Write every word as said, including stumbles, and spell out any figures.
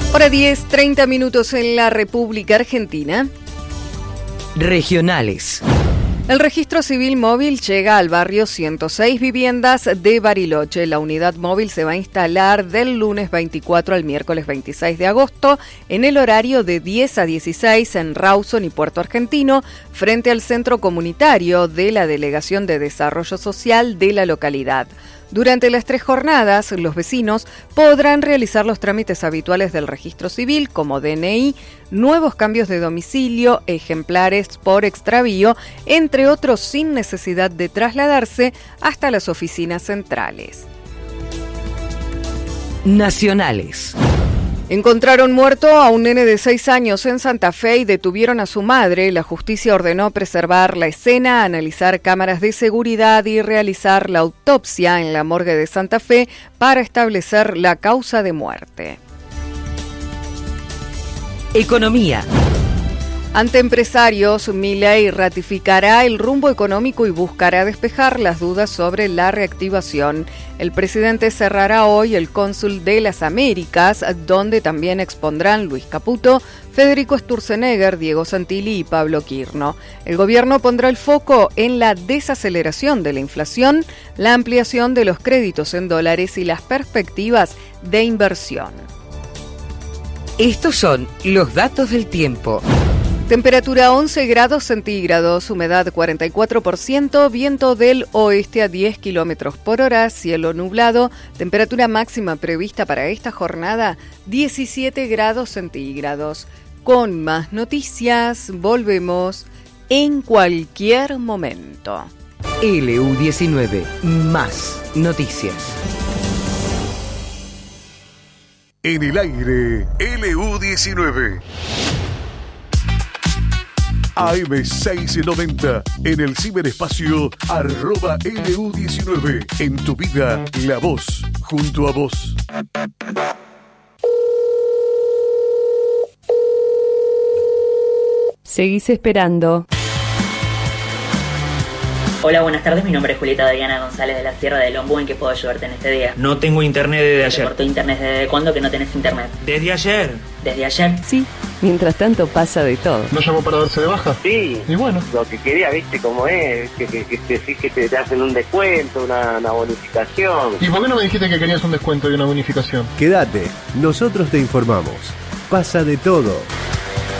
Hora diez, treinta minutos en la República Argentina. Regionales. El registro civil móvil llega al barrio ciento seis Viviendas de Bariloche. La unidad móvil se va a instalar del lunes veinticuatro al miércoles veintiséis de agosto en el horario de diez a dieciséis en Rawson y Puerto Argentino, frente al centro comunitario de la Delegación de Desarrollo Social de la localidad. Durante las tres jornadas, los vecinos podrán realizar los trámites habituales del registro civil, como D N I, nuevos cambios de domicilio, ejemplares por extravío, entre otros, sin necesidad de trasladarse hasta las oficinas centrales. Nacionales. Encontraron muerto a un nene de seis años en Santa Fe y detuvieron a su madre. La justicia ordenó preservar la escena, analizar cámaras de seguridad y realizar la autopsia en la morgue de Santa Fe para establecer la causa de muerte. Economía. Ante empresarios, Milei ratificará el rumbo económico y buscará despejar las dudas sobre la reactivación. El presidente cerrará hoy el Cónsul de las Américas, donde también expondrán Luis Caputo, Federico Sturzenegger, Diego Santilli y Pablo Quirno. El gobierno pondrá el foco en la desaceleración de la inflación, la ampliación de los créditos en dólares y las perspectivas de inversión. Estos son los datos del tiempo. Temperatura once grados centígrados, humedad cuarenta y cuatro por ciento, viento del oeste a diez kilómetros por hora, cielo nublado, temperatura máxima prevista para esta jornada diecisiete grados centígrados. Con más noticias, volvemos en cualquier momento. L U diecinueve, más noticias. En el aire, L U diecinueve. A M seiscientos noventa, en el ciberespacio, arroba L U diecinueve. En tu vida, la voz, junto a vos. Seguís esperando. Hola, buenas tardes. Mi nombre es Julieta Adriana González de la Sierra de Lombú. ¿En qué puedo ayudarte en este día? No tengo internet desde ayer. ¿Te cortó internet desde cuándo que no tenés internet? ¿Desde ayer? ¿Desde ayer? Sí, mientras tanto pasa de todo. ¿No llamó para darse de baja? Sí. Y bueno. Lo que quería, viste cómo es, que, que, que, que, sí, que te, te hacen un descuento, una, una bonificación. ¿Y por qué no me dijiste que querías un descuento y una bonificación? Quédate, nosotros te informamos. Pasa de todo.